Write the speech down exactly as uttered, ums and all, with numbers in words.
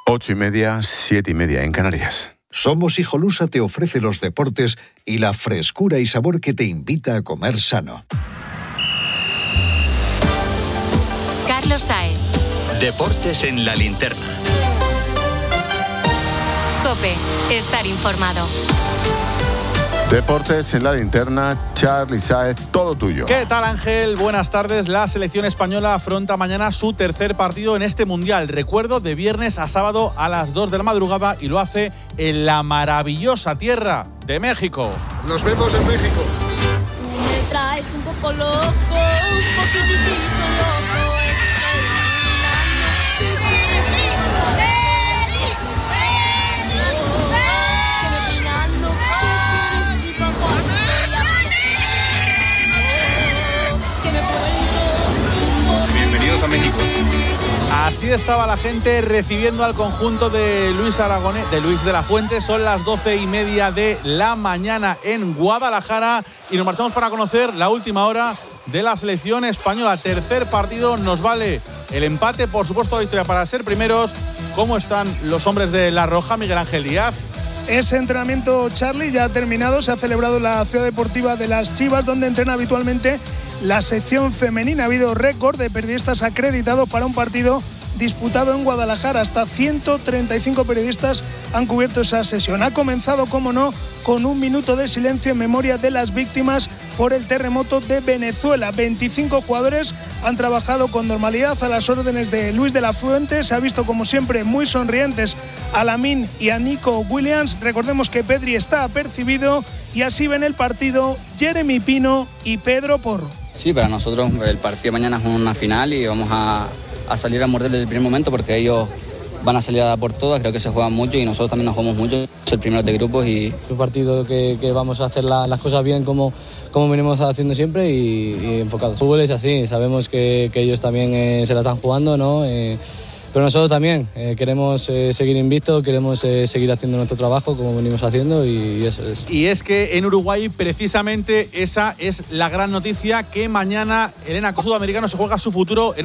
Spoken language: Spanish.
Ocho y media, siete y media en Canarias. Somos Hijolusa te ofrece los deportes y la frescura y sabor que te invita a comer sano. Carlos Saez. Deportes en la linterna. COPE. Estar informado. Deportes en la linterna, Charly Saez, todo tuyo. ¿Qué tal, Ángel? Buenas tardes. La selección española afronta mañana su tercer partido en este Mundial. Recuerdo, de viernes a sábado a las dos de la madrugada, y lo hace en la maravillosa tierra de México. Nos vemos en México. Me traes un poco loco, un poquitito loco, estoy Bienvenidos a México. Así estaba la gente recibiendo al conjunto de Luis Aragonés, de Luis de la Fuente. Son las doce y media de la mañana en Guadalajara y nos marchamos para conocer la última hora de la selección española. Tercer partido, nos vale el empate, por supuesto la victoria para ser primeros. ¿Cómo están los hombres de La Roja, Miguel Ángel Díaz? Ese entrenamiento, Charly, ya ha terminado. Se ha celebrado en la Ciudad Deportiva de Las Chivas, donde entrena habitualmente la sección femenina. Ha habido récord de periodistas acreditados para un partido disputado en Guadalajara. Hasta ciento treinta y cinco periodistas han cubierto esa sesión. Ha comenzado, como no, con un minuto de silencio en memoria de las víctimas por el terremoto de Venezuela. veinticinco jugadores han trabajado con normalidad a las órdenes de Luis de la Fuente. Se ha visto, como siempre, muy sonrientes a Lamine y a Nico Williams. Recordemos que Pedri está apercibido y así ven el partido Jeremy Pino y Pedro Porro. Sí, para nosotros el partido mañana es una final y vamos a, a salir a morder desde el primer momento, porque ellos van a salir a dar por todas. Creo que se juegan mucho y nosotros también nos jugamos mucho, ser primeros de grupos. Y un partido que, que vamos a hacer la, las cosas bien como, como venimos haciendo siempre y, y enfocados. El fútbol es así, sabemos que, que ellos también eh, se la están jugando, ¿no? Eh, pero nosotros también eh, queremos eh, seguir invictos, queremos eh, seguir haciendo nuestro trabajo como venimos haciendo, y, y eso es. Y es que en Uruguay precisamente esa es la gran noticia, que mañana Elena Sudamericano se juega su futuro en